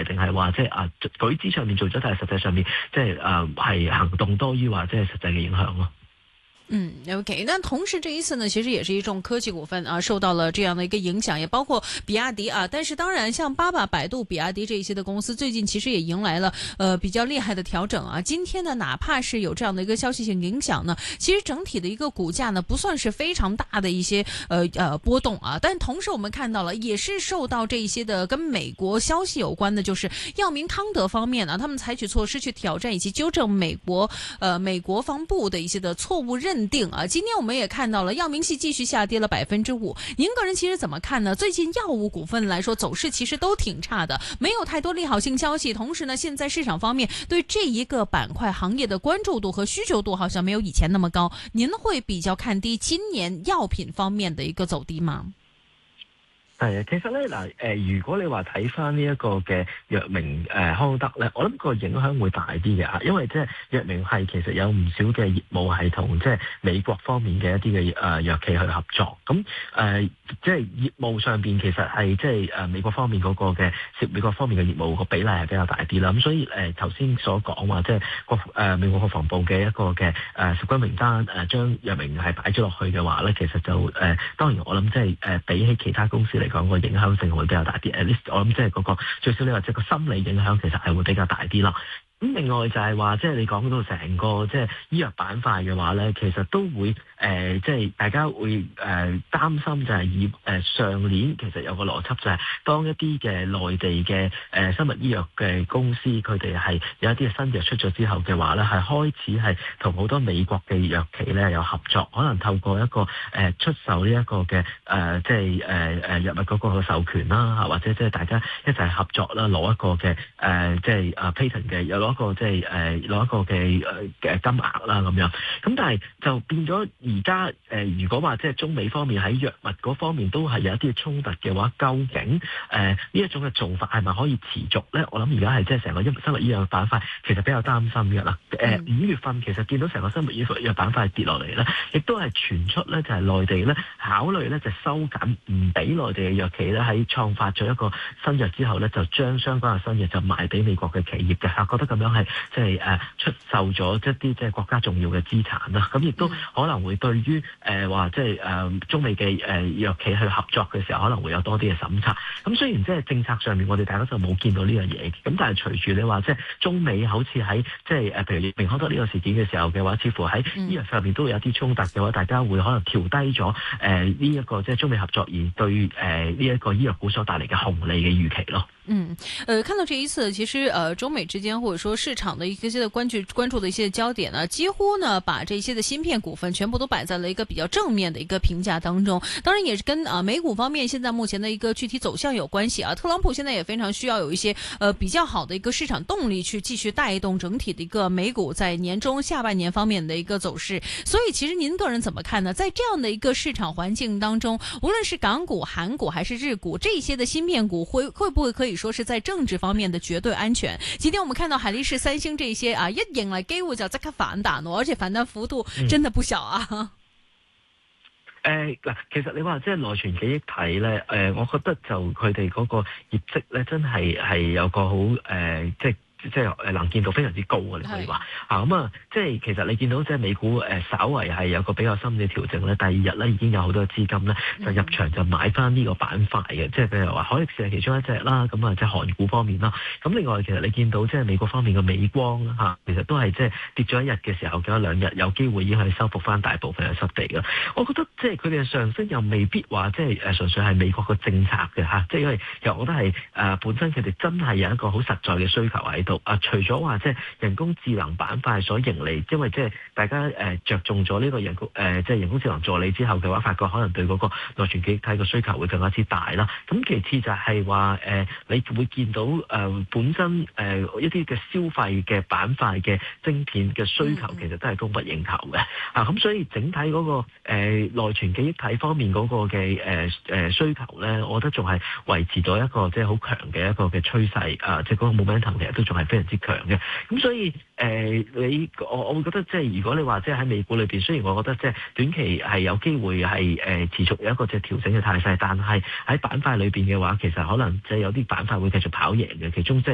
定係話即係舉止上面做咗，但係實際上面即係係行動多於話即係實際嘅影響咯。 OK， 那同時這一次呢，其實也是一眾科技股份啊受到了這樣的一個影響，也包括比亞迪啊。但是當然，像巴巴、百度、比亞迪這一些的公司，最近其實也迎來了比較厲害的調整啊。今天呢，哪怕是有這樣的一個消息性影響呢，其實整體的一個股價呢，不算是非常大的一些波動啊。但同時我們看到了，也是受到這一些的跟美國消息有關的，就是藥明康德方面呢，他們採取措施去挑戰以及糾正美國防部的一些的錯誤認定啊，今天我們也看到了藥明系繼續下跌了5%。您個人其實怎麼看呢？最近藥物股份來說走勢其實都挺差的，沒有太多利好性消息。同時呢，現在市場方面對這一個板塊行業的關注度和需求度好像沒有以前那麼高。您會比較看低今年藥品方面的一個走低嗎？ 係啊，其實咧如果你話睇翻呢一個嘅藥明康德咧，我諗個影響會大啲嘅嚇，因為即係藥明係其實有唔少嘅業務係同即係美國方面嘅一啲嘅藥企去合作，咁即係業務上邊其實係即係美國方面嗰個嘅美國方面嘅業務個比例係比較大啲啦，咁所以頭先所講話即係美國國防部嘅一個嘅十軍名單將藥明係擺咗落去嘅話咧，其實就當然我諗即係比起其他公司嚟講個影響性會比較大啲。at least 我諗即係嗰個最少你話即係個心理影響其實係會比較大啲啦。咁另外就係話，即係你講到成個即係醫藥板塊嘅話咧，其實都會即係大家會擔心就係以上年其實有個邏輯就係當一啲嘅內地嘅生物醫藥嘅公司，佢哋係有一啲嘅新藥出咗之後嘅話咧，係開始係同好多美國嘅藥企咧有合作，可能透過一個出售呢一個嘅即係藥物嗰個授權啦，或者即係大家一齊合作啦，攞一個嘅即係patent 嘅有攞一個即係攞一個嘅金額啦咁樣，咁但係就變咗而家如果話即係中美方面喺藥物嗰方面都係有一啲衝突嘅話，究竟呢一種嘅做法係咪可以持續咧？我諗而家係即係成個生物醫藥板塊其實比較擔心嘅啦。5月份其實見到成個生物醫藥板塊跌落嚟咧，亦都係傳出咧就係內地咧考慮咧就收緊，唔俾內地嘅藥企咧喺創發咗一個新藥之後咧，就將相關嘅新藥就賣俾美國嘅企業嘅，覺得咁樣係即係出售咗一啲即係國家重要嘅資產啦。咁亦都可能會對於話即係中美嘅藥企去合作嘅時候，可能會有多啲嘅審查。咁雖然即係政策上面我哋大家就冇見到呢樣嘢，咁但係隨住你話即係中美好似喺即係譬如明康德呢個事件嘅時候嘅話，似乎喺醫藥上面都會有啲衝突嘅話，大家會可能調低咗呢一個即係中美合作而對呢一個醫藥股所帶嚟嘅紅利嘅預期咯。 看到這一次，其實中美之間或者說市場的一些的關注的一些焦點呢，幾乎呢把這些的芯片股份全部都擺在了一個比較正面的一個評價當中。當然也是跟美股方面現在目前的一個具體走向有關係啊。特朗普現在也非常需要有一些比較好的一個市場動力去繼續帶動整體的一個美股在年中下半年方面的一個走勢。所以其實您個人怎麼看呢？在這樣的一個市場環境當中，無論是港股、韓股還是日股，這些的芯片股會不會可以說是在政治方面的絕對安全？今天我們看到海力士、三星這些一迎嚟機會就即刻反彈，而且反彈幅度真的不小啊！ 其實你話即係內存記憶體咧，我覺得就佢哋嗰個業績咧，真係有個好即係能見度非常之高嘅，你可以話即係其實你見到即係美股稍為係有個比較深嘅調整咧，第二日咧已經有好多資金咧就入場就買翻呢個板塊嘅，即係譬如話海力士係其中一隻啦，咁即係韓股方面啦。咁另外其實你見到即係美國方面嘅美光其實都係即係跌咗一日嘅時候，幾多兩日有機會已經係收復翻大部分嘅失地嘅。我覺得即係佢哋嘅上升又未必話即係純粹係美國嘅政策嘅即係因為其實我覺得係本身佢哋真係有一個好實在嘅需求喺度。除咗話即係人工智能板塊所盈利，因為即係大家着重咗呢個即係人工智能助理之後嘅話，發覺可能對嗰個內存記憶體嘅需求會更加之大啦。咁其次就係話你會見到本身一啲嘅消費嘅板塊嘅晶片嘅需求其實都係供不應求嘅。咁所以整體嗰個內存記憶體方面嗰個嘅需求咧，我覺得仲係維持咗一個即係好強嘅一個嘅趨勢，即係嗰個 momentum 其實都仲係非常之強嘅。咁所以我會覺得即係如果你話即係喺美股裏邊，雖然我覺得即係短期係有機會係持續有一個即係調整嘅態勢，但係喺板塊裏邊嘅話，其實可能即係有啲板塊會繼續跑贏嘅，其中即係